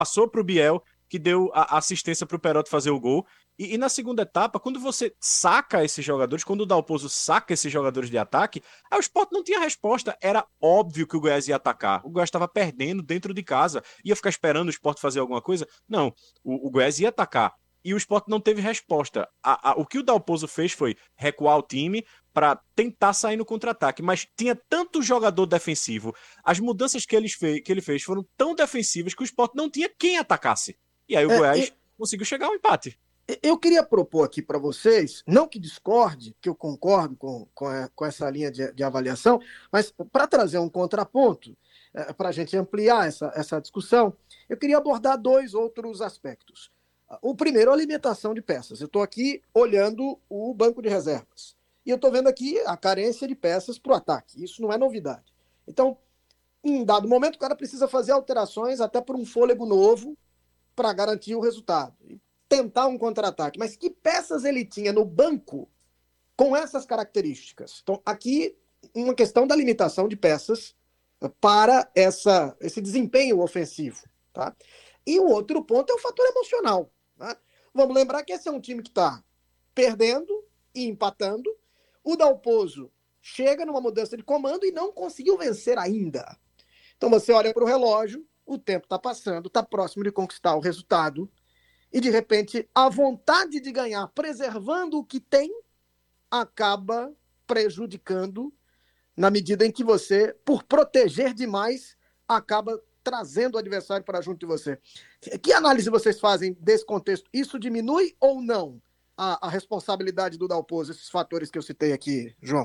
passou para o Biel, que deu a assistência para o Perotti fazer o gol. E na segunda etapa, quando você saca esses jogadores, quando o Dalpozo saca esses jogadores de ataque, aí o Sport não tinha resposta. Era óbvio que o Goiás ia atacar. O Goiás estava perdendo dentro de casa. Ia ficar esperando o Sport fazer alguma coisa? Não. O Goiás ia atacar. E o Sport não teve resposta. O que o Dalpozo fez foi recuar o time para tentar sair no contra-ataque. Mas tinha tanto jogador defensivo. As mudanças que ele fez foram tão defensivas que o Sport não tinha quem atacasse. E aí o Goiás conseguiu chegar ao empate. Eu queria propor aqui para vocês, não que discorde, que eu concordo com essa linha de avaliação, mas para trazer um contraponto, para a gente ampliar essa discussão, eu queria abordar dois outros aspectos. O primeiro, a alimentação de peças. Eu estou aqui olhando o banco de reservas. E eu estou vendo aqui a carência de peças para o ataque. Isso não é novidade. Então, em dado momento, o cara precisa fazer alterações até por um fôlego novo para garantir o resultado. Tentar um contra-ataque. Mas que peças ele tinha no banco com essas características? Então, aqui, uma questão da limitação de peças para esse desempenho ofensivo. Tá? E o outro ponto é o fator emocional. Tá? Vamos lembrar que esse é um time que está perdendo e empatando. O Dalpozo chega numa mudança de comando e não conseguiu vencer ainda. Então você olha para o relógio, o tempo está passando, está próximo de conquistar o resultado. E, de repente, a vontade de ganhar, preservando o que tem, acaba prejudicando na medida em que você, por proteger demais, acaba trazendo o adversário para junto de você. Que análise vocês fazem desse contexto? Isso diminui ou não a responsabilidade do Dalpozo, esses fatores que eu citei aqui, João?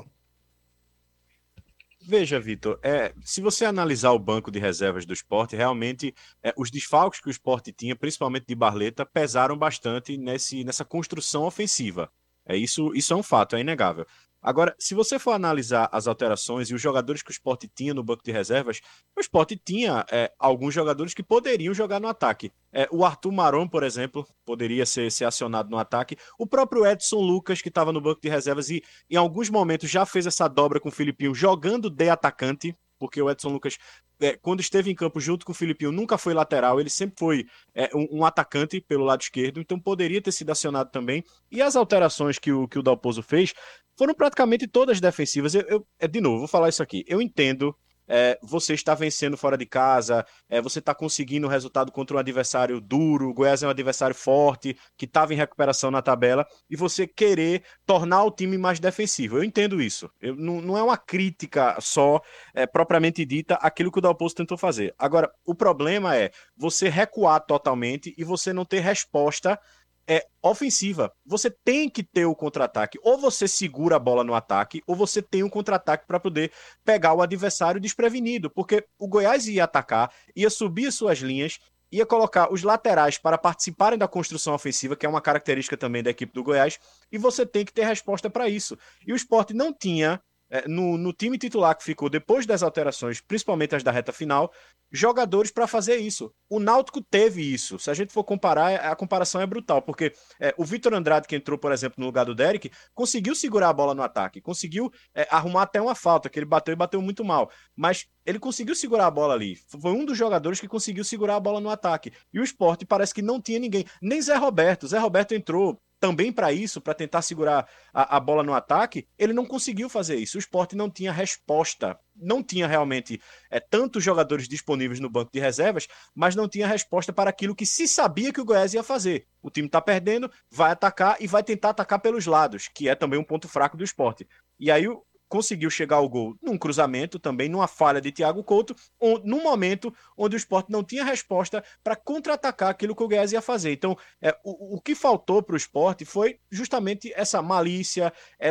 Veja, Vitor, se você analisar o banco de reservas do Sport, realmente os desfalques que o Sport tinha, principalmente de Barleta, pesaram bastante nessa construção ofensiva. Isso é um fato, é inegável. Agora, se você for analisar as alterações e os jogadores que o Sport tinha no banco de reservas, o Sport tinha alguns jogadores que poderiam jogar no ataque. O Arthur Maron, por exemplo, poderia ser acionado no ataque. O próprio Edson Lucas, que estava no banco de reservas e em alguns momentos já fez essa dobra com o Filipinho, jogando de atacante, porque o Edson Lucas, quando esteve em campo junto com o Filipinho, nunca foi lateral, ele sempre foi um atacante pelo lado esquerdo, então poderia ter sido acionado também. E as alterações que o Dalpozo fez foram praticamente todas defensivas. De novo, vou falar isso aqui. Eu entendo você está vencendo fora de casa, você está conseguindo o resultado contra um adversário duro, o Goiás é um adversário forte, que estava em recuperação na tabela, e você querer tornar o time mais defensivo. Eu entendo isso. Não é uma crítica só, propriamente dita, aquilo que o Dalpozo tentou fazer. Agora, o problema é você recuar totalmente e você não ter resposta ofensiva. Você tem que ter o contra-ataque. Ou você segura a bola no ataque, ou você tem um contra-ataque para poder pegar o adversário desprevenido. Porque o Goiás ia atacar, ia subir suas linhas, ia colocar os laterais para participarem da construção ofensiva, que é uma característica também da equipe do Goiás, e você tem que ter resposta para isso. E o Sport não tinha, no time titular que ficou depois das alterações, principalmente as da reta final, jogadores para fazer isso. O Náutico teve isso. Se a gente for comparar, a comparação é brutal, porque o Vitor Andrade, que entrou, por exemplo, no lugar do Derek, conseguiu segurar a bola no ataque, conseguiu arrumar até uma falta, que ele bateu e bateu muito mal, mas ele conseguiu segurar a bola ali. Foi um dos jogadores que conseguiu segurar a bola no ataque. E o Sport parece que não tinha ninguém. Nem Zé Roberto. Zé Roberto entrou também para isso, para tentar segurar a bola no ataque, ele não conseguiu fazer isso. O Sport não tinha resposta, não tinha realmente tantos jogadores disponíveis no banco de reservas, mas não tinha resposta para aquilo que se sabia que o Goiás ia fazer. O time está perdendo, vai atacar e vai tentar atacar pelos lados, que é também um ponto fraco do Sport. E aí conseguiu chegar ao gol num cruzamento também, numa falha de Thiago Couto, num momento onde o Sport não tinha resposta para contra-atacar aquilo que o Goiás ia fazer. Então, o que faltou para o Sport foi justamente essa malícia,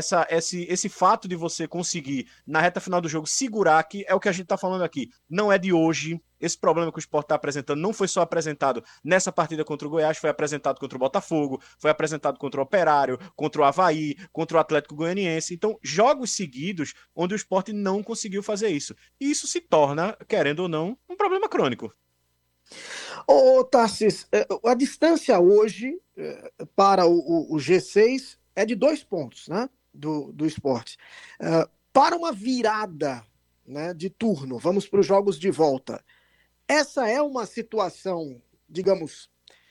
esse fato de você conseguir, na reta final do jogo, segurar, que é o que a gente está falando aqui. Não é de hoje. Esse problema que o Sport está apresentando não foi só apresentado nessa partida contra o Goiás, foi apresentado contra o Botafogo, foi apresentado contra o Operário, contra o Avaí, contra o Atlético Goianiense. Então, jogos seguidos onde o Sport não conseguiu fazer isso. E isso se torna, querendo ou não, um problema crônico. Ô, Tarsis, a distância hoje para o G6 é de 2 pontos, né, do esporte. Para uma virada, né, de turno, vamos para os jogos de volta. Essa é uma situação digamos,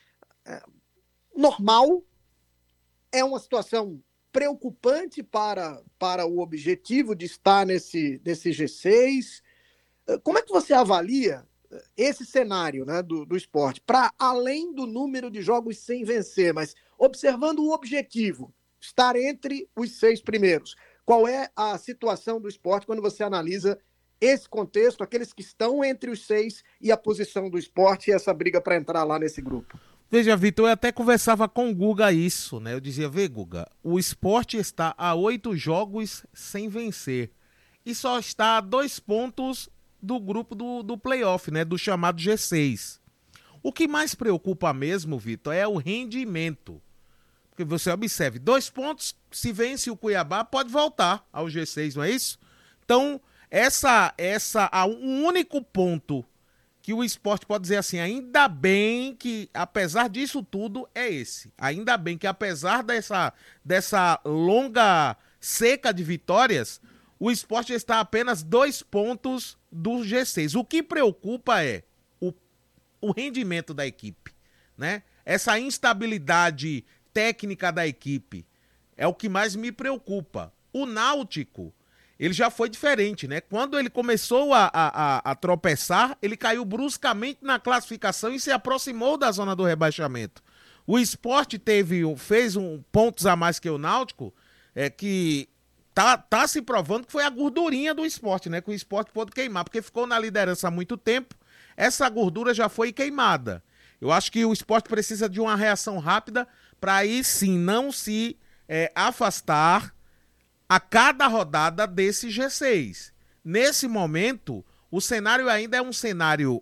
normal, é uma situação preocupante para o objetivo de estar nesse G6. Como é que você avalia esse cenário, né, do esporte, para além do número de jogos sem vencer, mas observando o objetivo, estar entre os 6 primeiros? Qual é a situação do esporte quando você analisa esse contexto, aqueles que estão entre os 6 e a posição do esporte e essa briga para entrar lá nesse grupo? Veja, Vitor, eu até conversava com o Guga isso, né? Eu dizia, vê, Guga, o Sport está a 8 jogos sem vencer e só está a 2 pontos do grupo do playoff, né? Do chamado G6. O que mais preocupa mesmo, Vitor, é o rendimento. Porque você observe, 2 pontos, se vence o Cuiabá, pode voltar ao G6, não é isso? Então, um único ponto que o esporte pode dizer assim, ainda bem que, apesar disso tudo, é esse. Ainda bem que, apesar dessa longa seca de vitórias, o esporte está a apenas 2 pontos do G6. O que preocupa é o rendimento da equipe, né? Essa instabilidade técnica da equipe é o que mais me preocupa. O Náutico, ele já foi diferente, né? Quando ele começou a tropeçar, ele caiu bruscamente na classificação e se aproximou da zona do rebaixamento. O Sport fez pontos a mais que o Náutico, que tá se provando que foi a gordurinha do Sport, né? Que o Sport pôde queimar, porque ficou na liderança há muito tempo, essa gordura já foi queimada. Eu acho que o Sport precisa de uma reação rápida para aí sim não se afastar a cada rodada desse G6. Nesse momento, o cenário ainda é um cenário,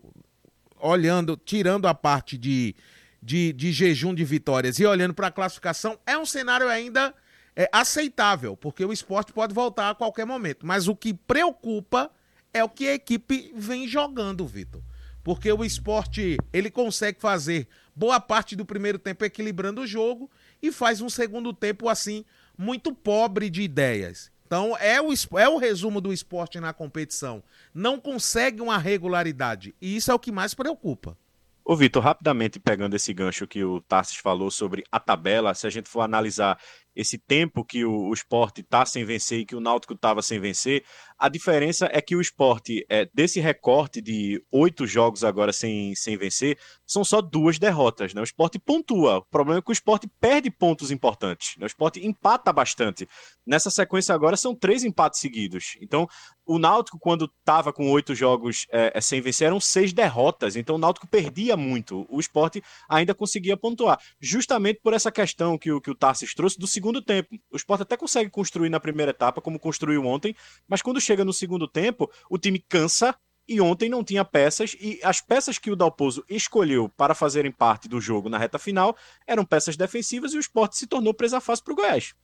tirando a parte de jejum de vitórias e olhando para a classificação, é um cenário ainda aceitável, porque o Sport pode voltar a qualquer momento. Mas o que preocupa é o que a equipe vem jogando, Vitor. Porque o Sport, ele consegue fazer boa parte do primeiro tempo equilibrando o jogo e faz um segundo tempo, assim, muito pobre de ideias. Então, é o resumo do esporte na competição. Não consegue uma regularidade. E isso é o que mais preocupa. Ô, Vitor, rapidamente pegando esse gancho que o Tarsis falou sobre a tabela, se a gente for analisar esse tempo que o Sport está sem vencer e que o Náutico estava sem vencer, a diferença é que o Sport, desse recorte de 8 jogos agora sem vencer, são só 2 derrotas, né? O Sport pontua. O problema é que o Sport perde pontos importantes, né? O Sport empata bastante. Nessa sequência agora são 3 empates seguidos. Então, o Náutico, quando estava com 8 jogos sem vencer, eram 6 derrotas. Então, o Náutico perdia muito. O Sport ainda conseguia pontuar. Justamente por essa questão que o Tarsis trouxe do segundo tempo. O Sport até consegue construir na primeira etapa, como construiu ontem, mas quando chega no segundo tempo, o time cansa, e ontem não tinha peças, e as peças que o Dalpozo escolheu para fazerem parte do jogo na reta final eram peças defensivas, e o Sport se tornou presa fácil para o Goiás.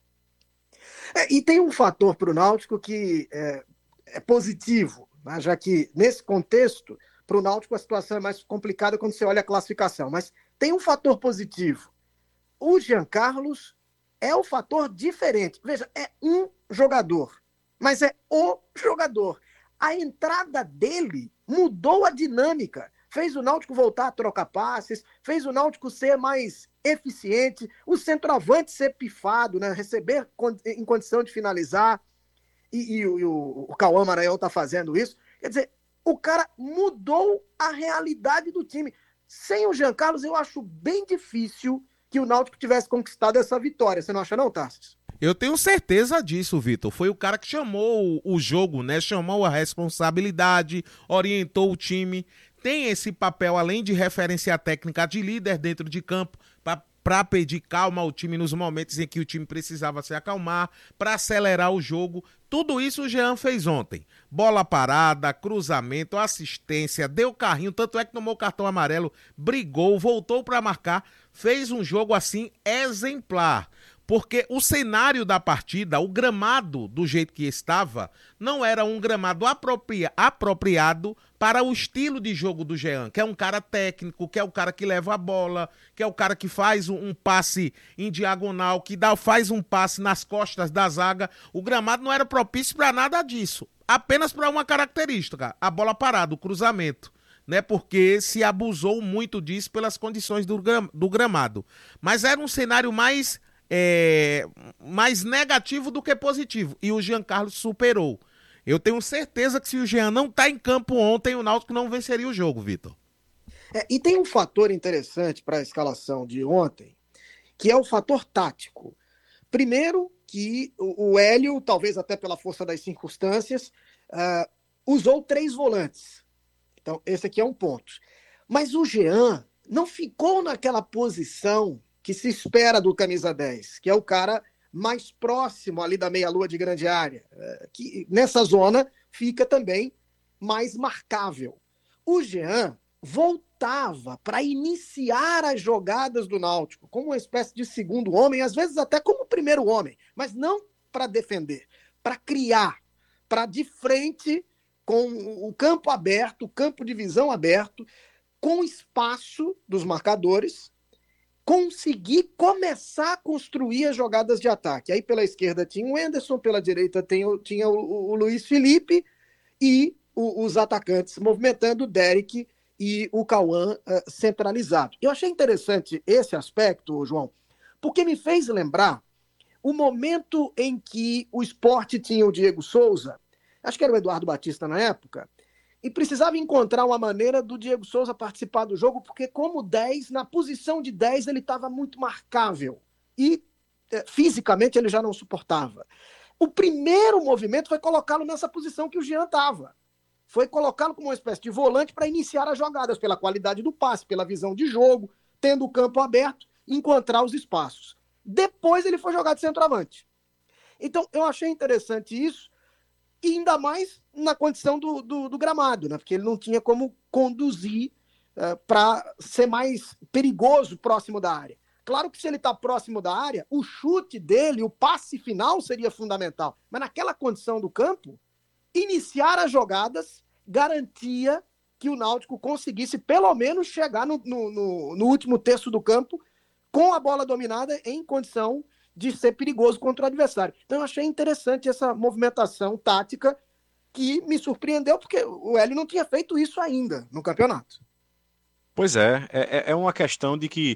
E tem um fator para o Náutico que é positivo, né? Já que nesse contexto, para o Náutico a situação é mais complicada quando você olha a classificação, mas tem um fator positivo. O Jean Carlos é o fator diferente. Veja, é um jogador, mas é o jogador. A entrada dele mudou a dinâmica, fez o Náutico voltar a trocar passes, fez o Náutico ser mais eficiente, o centroavante ser pifado, né? Receber em condição de finalizar, e o Cauã Maranhão está fazendo isso. Quer dizer, o cara mudou a realidade do time. Sem o Jean Carlos, eu acho bem difícil que o Náutico tivesse conquistado essa vitória. Você não acha não, Tarsis? Eu tenho certeza disso, Vitor. Foi o cara que chamou o jogo, né? Chamou a responsabilidade, orientou o time. Tem esse papel, além de referência técnica, de líder dentro de campo, para pedir calma ao time nos momentos em que o time precisava se acalmar, para acelerar o jogo. Tudo isso o Jean fez ontem. Bola parada, cruzamento, assistência, deu carrinho, tanto é que tomou cartão amarelo, brigou, voltou para marcar, fez um jogo assim exemplar. Porque o cenário da partida, o gramado do jeito que estava, não era um gramado apropriado para o estilo de jogo do Jean, que é um cara técnico, que é o cara que leva a bola, que é o cara que faz um passe em diagonal, que faz um passe nas costas da zaga. O gramado não era propício para nada disso, apenas para uma característica, a bola parada, o cruzamento. né? Porque se abusou muito disso pelas condições do gramado. Mas era um cenário mais negativo do que positivo. E o Jean Carlos superou. Eu tenho certeza que se o Jean não tá em campo ontem, o Náutico não venceria o jogo, Vitor. E tem um fator interessante para a escalação de ontem, que é o fator tático. Primeiro, que o Hélio, talvez até pela força das circunstâncias, usou 3 volantes. Então, esse aqui é um ponto. Mas o Jean não ficou naquela posição que se espera do camisa 10, que é o cara mais próximo ali da meia-lua de grande área, que nessa zona fica também mais marcável. O Jean voltava para iniciar as jogadas do Náutico, como uma espécie de segundo homem, às vezes até como primeiro homem, mas não para defender, para criar, para de frente com o campo aberto, o campo de visão aberto, com espaço dos marcadores, conseguir começar a construir as jogadas de ataque. Aí pela esquerda tinha o Anderson, pela direita tinha o Luiz Felipe e os atacantes movimentando o Derek e o Cauã centralizado. Eu achei interessante esse aspecto, João, porque me fez lembrar o momento em que o Sport tinha o Diego Souza, acho que era o Eduardo Batista na época, e precisava encontrar uma maneira do Diego Souza participar do jogo, porque como 10, na posição de 10, ele estava muito marcável. E fisicamente ele já não suportava. O primeiro movimento foi colocá-lo nessa posição que o Jean estava. Foi colocá-lo como uma espécie de volante para iniciar as jogadas, pela qualidade do passe, pela visão de jogo, tendo o campo aberto, encontrar os espaços. Depois ele foi jogar de centroavante. Então, eu achei interessante isso, e ainda mais na condição do gramado, né? Porque ele não tinha como conduzir para ser mais perigoso próximo da área. Claro que se ele está próximo da área, o chute dele, o passe final seria fundamental. Mas naquela condição do campo, iniciar as jogadas garantia que o Náutico conseguisse pelo menos chegar no último terço do campo com a bola dominada em condição de ser perigoso contra o adversário. Então eu achei interessante essa movimentação tática que me surpreendeu, porque o Hélio não tinha feito isso ainda no campeonato. Pois é uma questão de que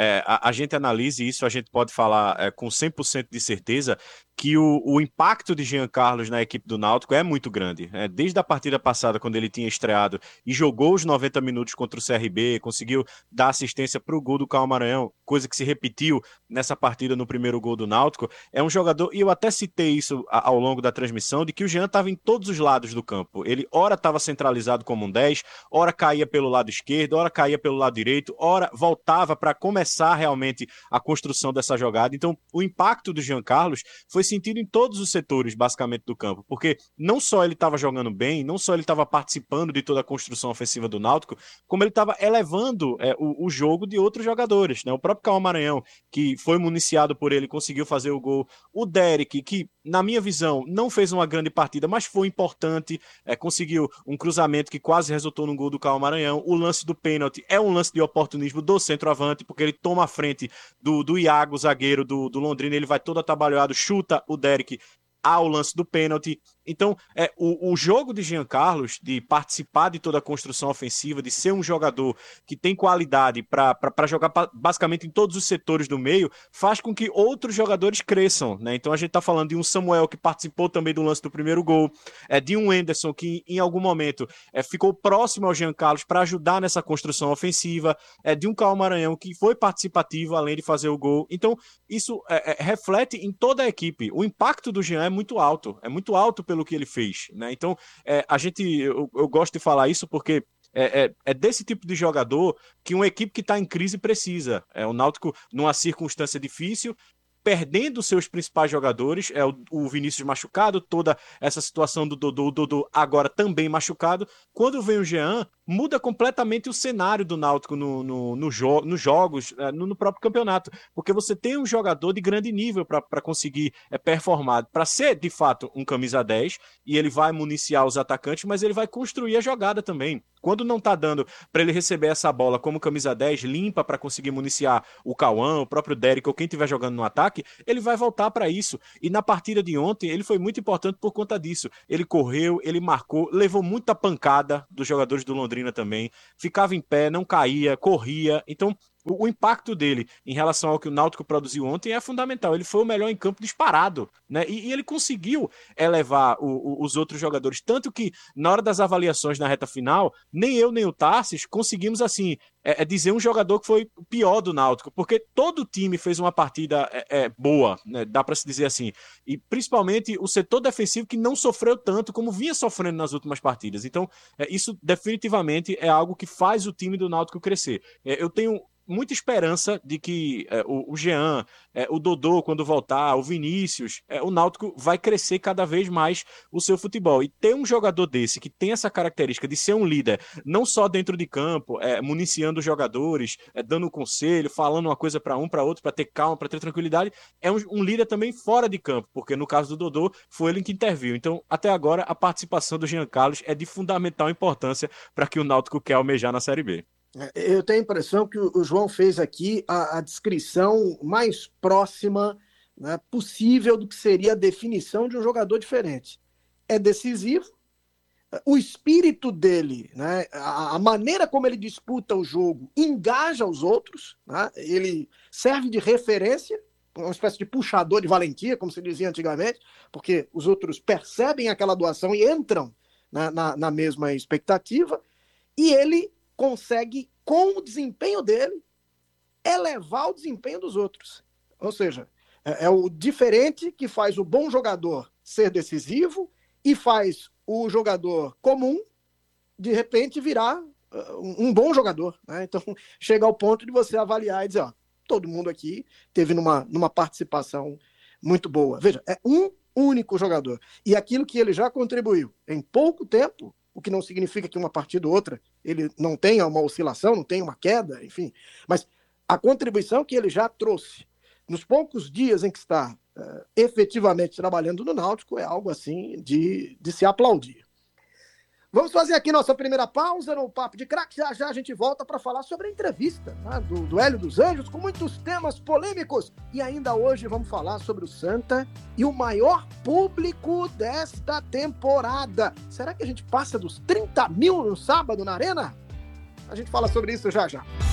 a gente analise isso, a gente pode falar com 100% de certeza que o impacto de Jean Carlos na equipe do Náutico é muito grande. Desde a partida passada, quando ele tinha estreado e jogou os 90 minutos contra o CRB, conseguiu dar assistência para o gol do Cauã Maranhão, coisa que se repetiu nessa partida no primeiro gol do Náutico, é um jogador, e eu até citei isso ao longo da transmissão, de que o Jean estava em todos os lados do campo. Ele ora estava centralizado como um 10, ora caía pelo lado esquerdo, ora caía pelo lado direito, ora voltava para começar realmente a construção dessa jogada. Então, o impacto do Jean Carlos foi sentido em todos os setores, basicamente, do campo, porque não só ele estava jogando bem, não só ele estava participando de toda a construção ofensiva do Náutico, como ele estava elevando o jogo de outros jogadores, né? O próprio Cauã Maranhão, que foi municiado por ele, conseguiu fazer o gol. O Derek, que, na minha visão, não fez uma grande partida, mas foi importante, conseguiu um cruzamento que quase resultou num gol do Cauã Maranhão. O lance do pênalti é um lance de oportunismo do centroavante, porque ele toma a frente do Iago, zagueiro do Londrina, ele vai todo atabalhoado, chuta o Derek ao lance do pênalti. Então, o jogo de Jean Carlos, de participar de toda a construção ofensiva, de ser um jogador que tem qualidade para jogar basicamente em todos os setores do meio, faz com que outros jogadores cresçam, né? Então a gente está falando de um Samuel que participou também do lance do primeiro gol, de um Anderson que em algum momento ficou próximo ao Jean Carlos para ajudar nessa construção ofensiva, de um Cauã Maranhão que foi participativo além de fazer o gol. Então isso reflete em toda a equipe. O impacto do Jean é muito alto pelo que ele fez, né? Então, eu gosto de falar isso porque é desse tipo de jogador que uma equipe que está em crise precisa. O Náutico, numa circunstância difícil, perdendo seus principais jogadores, o Vinícius machucado, toda essa situação do Dodô agora também machucado. Quando vem o Jean, muda completamente o cenário do Náutico nos jogos, no próprio campeonato, porque você tem um jogador de grande nível para conseguir performar, para ser de fato um camisa 10, e ele vai municiar os atacantes, mas ele vai construir a jogada também. Quando não tá dando para ele receber essa bola como camisa 10, limpa para conseguir municiar o Cauã, o próprio Derek ou quem estiver jogando no ataque, ataque, ele vai voltar para isso. E na partida de ontem, ele foi muito importante por conta disso. Ele correu, ele marcou, levou muita pancada dos jogadores do Londrina também, ficava em pé, não caía, corria. Então, o impacto dele em relação ao que o Náutico produziu ontem é fundamental. Ele foi o melhor em campo disparado, né? E ele conseguiu elevar os outros jogadores. Tanto que, na hora das avaliações na reta final, nem eu nem o Tarsis conseguimos, assim, dizer um jogador que foi o pior do Náutico, porque todo o time fez uma partida boa, né? Dá para se dizer assim. E principalmente o setor defensivo, que não sofreu tanto como vinha sofrendo nas últimas partidas. Então, isso definitivamente é algo que faz o time do Náutico crescer. Eu tenho muita esperança de que o Jean, o Dodô, quando voltar, o Vinícius, o Náutico vai crescer cada vez mais o seu futebol. E ter um jogador desse, que tem essa característica de ser um líder, não só dentro de campo, municiando os jogadores, dando um conselho, falando uma coisa para um, para outro, para ter calma, para ter tranquilidade, é um líder também fora de campo, porque no caso do Dodô, foi ele que interviu. Então, até agora, a participação do Jean Carlos é de fundamental importância para que o Náutico quer almejar na Série B. Eu tenho a impressão que o João fez aqui a descrição mais próxima, né, possível do que seria a definição de um jogador diferente. É decisivo, o espírito dele, né, a maneira como ele disputa o jogo, engaja os outros, né, ele serve de referência, uma espécie de puxador de valentia, como se dizia antigamente, porque os outros percebem aquela doação e entram na mesma expectativa, e ele consegue, com o desempenho dele, elevar o desempenho dos outros. Ou seja, é o diferente que faz o bom jogador ser decisivo e faz o jogador comum, de repente, virar um bom jogador, né? Então, chega ao ponto de você avaliar e dizer, ó, todo mundo aqui teve numa participação muito boa. Veja, é um único jogador. E aquilo que ele já contribuiu em pouco tempo, o que não significa que uma partida ou outra ele não tenha uma oscilação, não tenha uma queda, enfim. Mas a contribuição que ele já trouxe nos poucos dias em que está efetivamente trabalhando no Náutico é algo assim de se aplaudir. Vamos fazer aqui nossa primeira pausa no Papo de Craque. Já já a gente volta para falar sobre a entrevista, né, do Hélio dos Anjos, com muitos temas polêmicos. E ainda hoje vamos falar sobre o Santa e o maior público desta temporada. Será que a gente passa dos 30 mil no sábado na Arena? A gente fala sobre isso já já.